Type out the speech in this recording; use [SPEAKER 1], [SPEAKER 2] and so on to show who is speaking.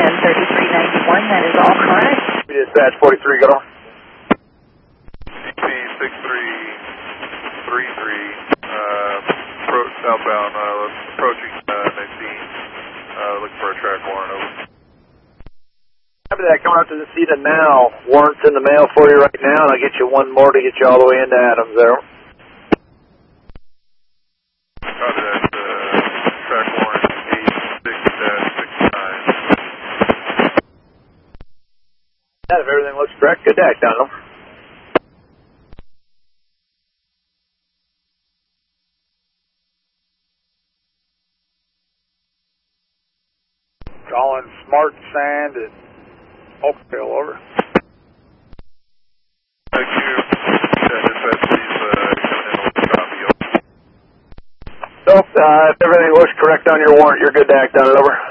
[SPEAKER 1] 13391, that is all correct.
[SPEAKER 2] Dispatch 43, go on.
[SPEAKER 3] CP6333, southbound, approaching Nadine, looking for a track warrant, over.
[SPEAKER 2] After that, coming out to the CETA now. Warrant's in the mail for you right now, and I'll get you one more to get you all the way into Adams there.
[SPEAKER 3] Copy that, track warrant 86-69.
[SPEAKER 2] If everything looks correct, good day, down them.
[SPEAKER 4] Calling Smart Sand at Oakdale, over.
[SPEAKER 3] Thank you. Dispatch, please, copy.
[SPEAKER 2] So, if everything looks correct on your warrant, you're good to act on it, over.